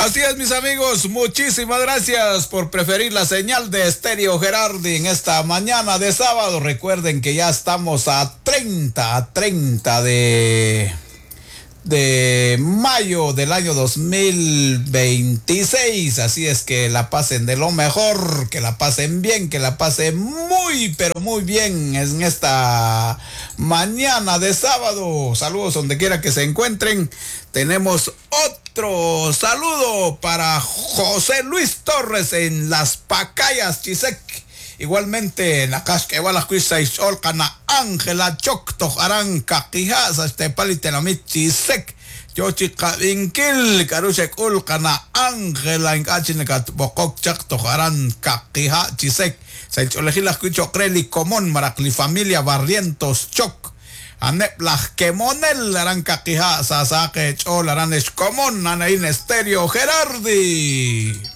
Así es, mis amigos, muchísimas gracias por preferir la señal de Estéreo Gerardi en esta mañana de sábado. Recuerden que ya estamos a 30 de mayo del año 2026, así es que la pasen de lo mejor, que la pasen bien, que la pasen muy, pero muy bien en esta mañana de sábado. Saludos donde quiera que se encuentren. Tenemos otro saludo para José Luis Torres en Las Pacayas, Chisec. Igualmente, en la Casquevala, Cuisa y Cholcana, Ángela Chocto, Aranca, Quijasa, Estepalitenamit, Chisec, Yochica, Inquil, Caruchec, Ulcana, Ángela, Incachinecat, Bococ, Chacto, Aranca, Quija, Chisec, Sencholegilas, Cuicho, Creli, Comón, Maracli, Familia, Barrientos, Choc, Aneplaj, Quemonel, Aranca, Quija, Sasaque, Chol, Aranes, Comón, Anaín, Estéreo, Gerardi.